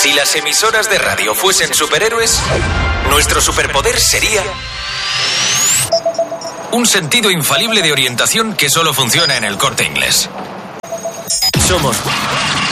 Si las emisoras de radio fuesen superhéroes, nuestro superpoder sería un sentido infalible de orientación que solo funciona en El Corte Inglés. Somos